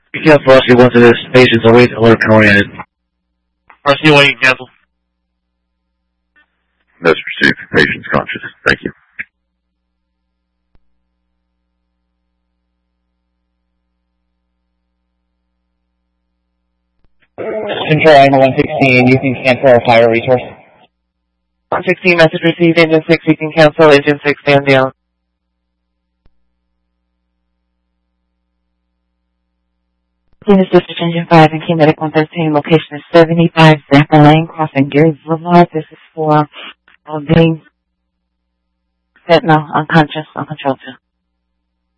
You cancel RC once it is patients await alert oriented. RC waiting, cancel. Message received. Patient's conscious. Thank you. Control Animal 116, you can cancel our fire resource. 116, message received, engine 6, you can cancel, engine 6, stand down. Venus District Engine 5 and Key Medic 113, location is 75 Zappa Lane, crossing Gary Boulevard. This is for being fentanyl unconscious, uncontrolled.